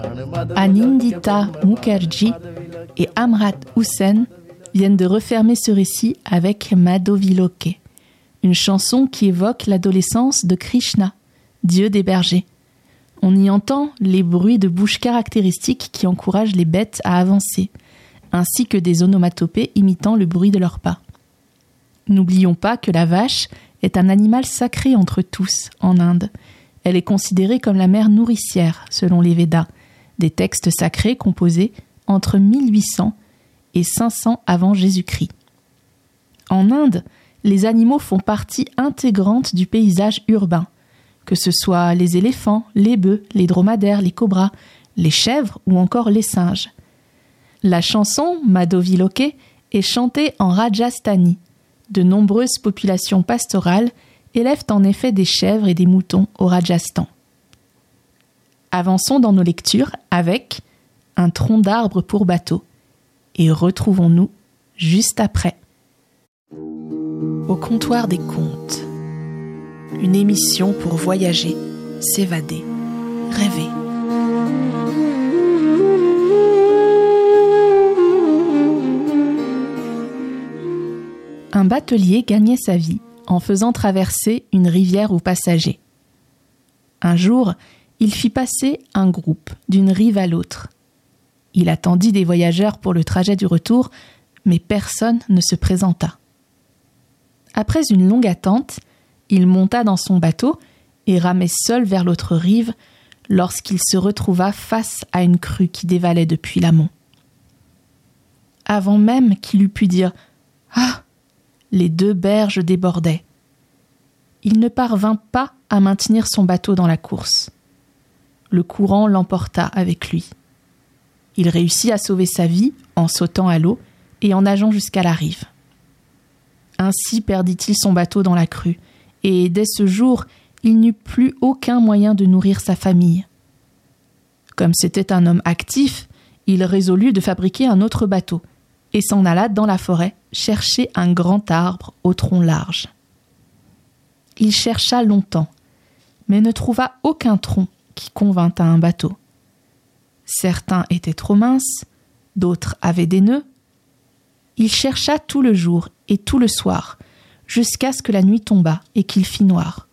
Anindita Mukherjee et Amrat Hussain viennent de refermer ce récit avec Madhaviloke, une chanson qui évoque l'adolescence de Krishna, dieu des bergers. On y entend les bruits de bouche caractéristiques qui encouragent les bêtes à avancer, ainsi que des onomatopées imitant le bruit de leurs pas. N'oublions pas que la vache est un animal sacré entre tous en Inde. Elle est considérée comme la mère nourricière, selon les Védas, des textes sacrés composés entre 1800 et 500 avant Jésus-Christ. En Inde, les animaux font partie intégrante du paysage urbain, que ce soit les éléphants, les bœufs, les dromadaires, les cobras, les chèvres ou encore les singes. La chanson Madhaviloke est chantée en Rajasthani. De nombreuses populations pastorales élèvent en effet des chèvres et des moutons au Rajasthan. Avançons dans nos lectures avec un tronc d'arbre pour bateau et retrouvons-nous juste après. Au comptoir des contes, une émission pour voyager, s'évader, rêver. Un batelier gagnait sa vie en faisant traverser une rivière aux passagers. Un jour, il fit passer un groupe d'une rive à l'autre. Il attendit des voyageurs pour le trajet du retour, mais personne ne se présenta. Après une longue attente, il monta dans son bateau et ramait seul vers l'autre rive lorsqu'il se retrouva face à une crue qui dévalait depuis l'amont. Avant même qu'il eût pu dire « Ah !», les deux berges débordaient. Il ne parvint pas à maintenir son bateau dans la course. Le courant l'emporta avec lui. Il réussit à sauver sa vie en sautant à l'eau et en nageant jusqu'à la rive. Ainsi perdit-il son bateau dans la crue, et dès ce jour, il n'eut plus aucun moyen de nourrir sa famille. Comme c'était un homme actif, il résolut de fabriquer un autre bateau, et s'en alla dans la forêt chercher un grand arbre au tronc large. Il chercha longtemps, mais ne trouva aucun tronc qui convînt à un bateau. Certains étaient trop minces, d'autres avaient des nœuds. Il chercha tout le jour et tout le soir, jusqu'à ce que la nuit tombât et qu'il fit noir.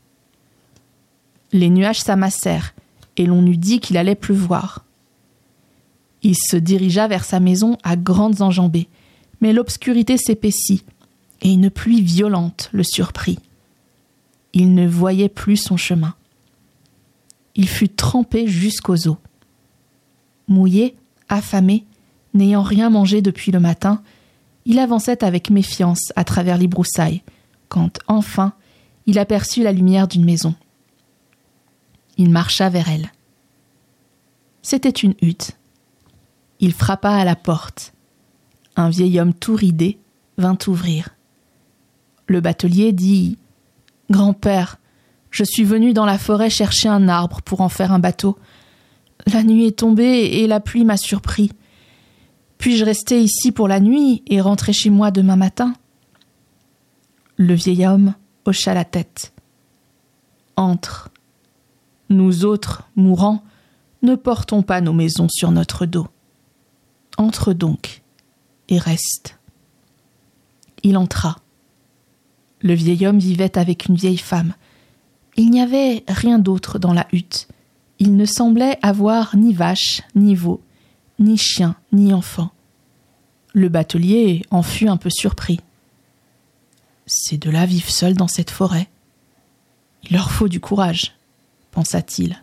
Les nuages s'amassèrent, et l'on eût dit qu'il allait pleuvoir. Il se dirigea vers sa maison à grandes enjambées, mais l'obscurité s'épaissit, et une pluie violente le surprit. Il ne voyait plus son chemin. Il fut trempé jusqu'aux os. Mouillé, affamé, n'ayant rien mangé depuis le matin, il avançait avec méfiance à travers les broussailles, quand, enfin, il aperçut la lumière d'une maison. Il marcha vers elle. C'était une hutte. Il frappa à la porte. Un vieil homme tout ridé vint ouvrir. Le batelier dit « Grand-père, je suis venu dans la forêt chercher un arbre pour en faire un bateau. La nuit est tombée et la pluie m'a surpris. Puis-je rester ici pour la nuit et rentrer chez moi demain matin ?» Le vieil homme hocha la tête. « Entre. Nous autres, mourants, ne portons pas nos maisons sur notre dos. Entre donc et reste. » Il entra. Le vieil homme vivait avec une vieille femme. Il n'y avait rien d'autre dans la hutte. Il ne semblait avoir ni vache, ni veau, ni chien, ni enfant. Le batelier en fut un peu surpris. Ces deux-là vivent seuls dans cette forêt. Il leur faut du courage, pensa-t-il.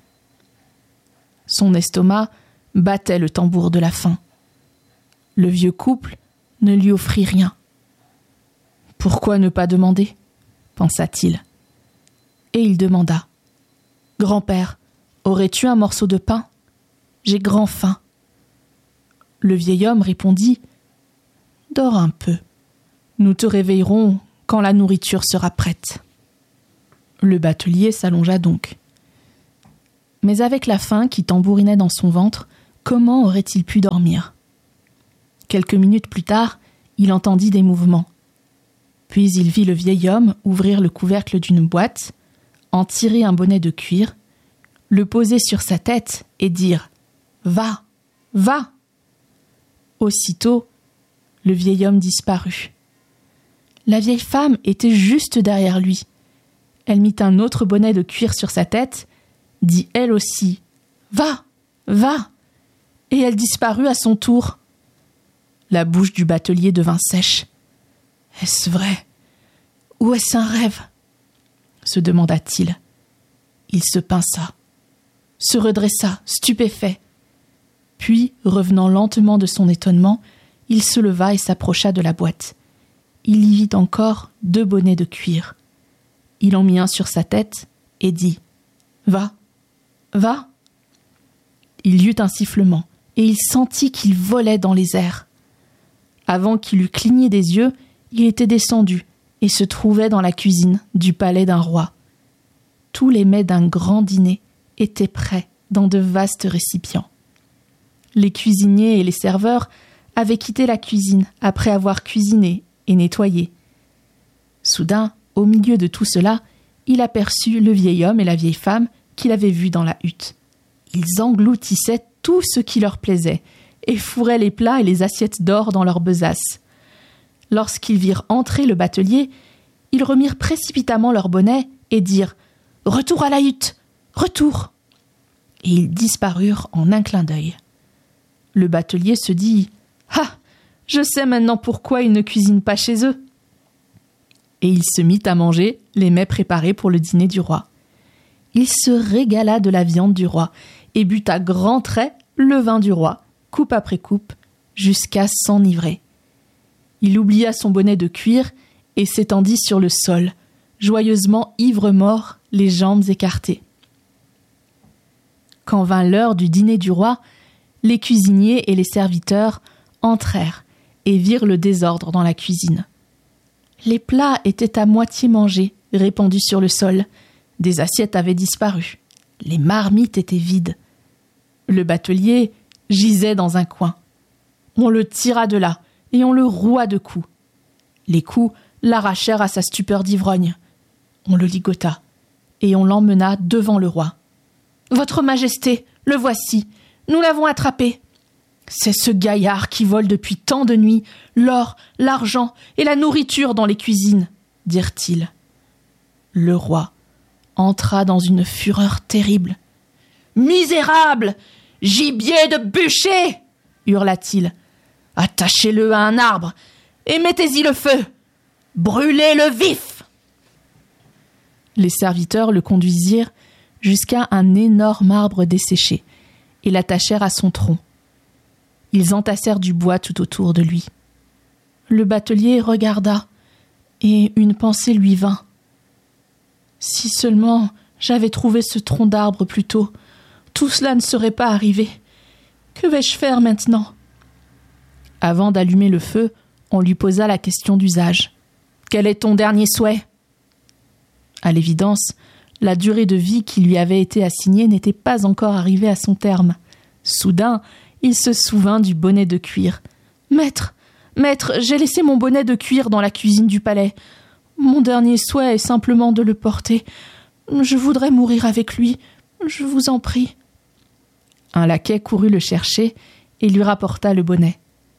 Son estomac battait le tambour de la faim. Le vieux couple ne lui offrit rien. Pourquoi ne pas demander, pensa-t-il. Et il demanda. Grand-père, aurais-tu un morceau de pain ? J'ai grand faim. Le vieil homme répondit. Dors un peu. Nous te réveillerons quand la nourriture sera prête. Le batelier s'allongea donc. Mais avec la faim qui tambourinait dans son ventre, comment aurait-il pu dormir ? Quelques minutes plus tard, il entendit des mouvements. Puis il vit le vieil homme ouvrir le couvercle d'une boîte, en tirer un bonnet de cuir, le poser sur sa tête et dire « Va, va !» Aussitôt, le vieil homme disparut. La vieille femme était juste derrière lui. Elle mit un autre bonnet de cuir sur sa tête, dit elle aussi « Va, va !» et elle disparut à son tour. La bouche du batelier devint sèche. « Est-ce vrai ? Ou est-ce un rêve ?» se demanda-t-il. Il se pinça, se redressa, stupéfait. Puis, revenant lentement de son étonnement, il se leva et s'approcha de la boîte. Il y vit encore 2 bonnets de cuir. Il en mit un sur sa tête et dit « Va, va !» Il y eut un sifflement et il sentit qu'il volait dans les airs. Avant qu'il eût cligné des yeux, il était descendu et se trouvait dans la cuisine du palais d'un roi. Tous les mets d'un grand dîner étaient prêts dans de vastes récipients. Les cuisiniers et les serveurs avaient quitté la cuisine après avoir cuisiné et nettoyé. Soudain, au milieu de tout cela, il aperçut le vieil homme et la vieille femme qu'il avait vus dans la hutte. Ils engloutissaient tout ce qui leur plaisait et fourraient les plats et les assiettes d'or dans leurs besaces. Lorsqu'ils virent entrer le batelier, ils remirent précipitamment leurs bonnets et dirent « Retour à la hutte, retour !» Et ils disparurent en un clin d'œil. Le batelier se dit « Ah, je sais maintenant pourquoi ils ne cuisinent pas chez eux !» Et il se mit à manger les mets préparés pour le dîner du roi. Il se régala de la viande du roi et but à grands traits le vin du roi, coupe après coupe, jusqu'à s'enivrer. Il oublia son bonnet de cuir et s'étendit sur le sol, joyeusement ivre-mort, les jambes écartées. Quand vint l'heure du dîner du roi, les cuisiniers et les serviteurs entrèrent et virent le désordre dans la cuisine. Les plats étaient à moitié mangés, répandus sur le sol. Des assiettes avaient disparu. Les marmites étaient vides. Le batelier gisait dans un coin. On le tira de là et on le roua de coups. Les coups l'arrachèrent à sa stupeur d'ivrogne. On le ligota et on l'emmena devant le roi. « Votre Majesté, le voici, nous l'avons attrapé. C'est ce gaillard qui vole depuis tant de nuits l'or, l'argent et la nourriture dans les cuisines, dirent-ils. Le roi entra dans une fureur terrible. « Misérable, gibier de bûcher !» hurla-t-il. « Attachez-le à un arbre et mettez-y le feu. Brûlez-le vif !» Les serviteurs le conduisirent jusqu'à un énorme arbre desséché et l'attachèrent à son tronc. Ils entassèrent du bois tout autour de lui. Le batelier regarda, et une pensée lui vint. « Si seulement j'avais trouvé ce tronc d'arbre plus tôt, tout cela ne serait pas arrivé. Que vais-je faire maintenant ?» Avant d'allumer le feu, on lui posa la question d'usage. « Quel est ton dernier souhait ?» À l'évidence, la durée de vie qui lui avait été assignée n'était pas encore arrivée à son terme. Soudain, il se souvint du bonnet de cuir. « Maître, j'ai laissé mon bonnet de cuir dans la cuisine du palais. Mon dernier souhait est simplement de le porter. Je voudrais mourir avec lui. Je vous en prie. » Un laquais courut le chercher et lui rapporta le bonnet.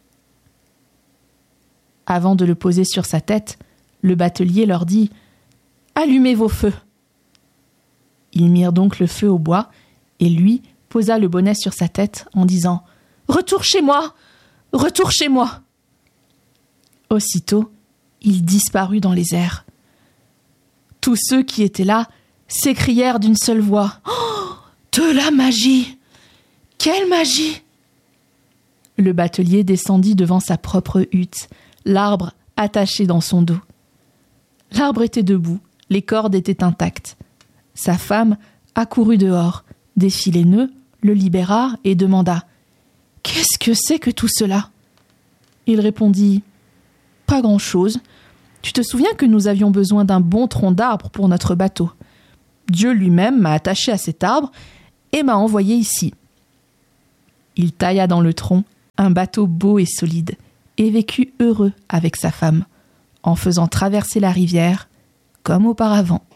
Avant de le poser sur sa tête, le batelier leur dit « Allumez vos feux !» Ils mirent donc le feu au bois et lui posa le bonnet sur sa tête en disant « Retour chez moi ! Retour chez moi !» Aussitôt, il disparut dans les airs. Tous ceux qui étaient là s'écrièrent d'une seule voix « Oh, de la magie ! Quelle magie !» Le batelier descendit devant sa propre hutte, l'arbre attaché dans son dos. L'arbre était debout, les cordes étaient intactes. Sa femme accourut dehors, défit les nœuds, le libéra et demanda « Qu'est-ce que c'est que tout cela ?» Il répondit « Pas grand-chose. Tu te souviens que nous avions besoin d'un bon tronc d'arbre pour notre bateau. Dieu lui-même m'a attaché à cet arbre et m'a envoyé ici. » Il tailla dans le tronc un bateau beau et solide et vécut heureux avec sa femme, en faisant traverser la rivière comme auparavant.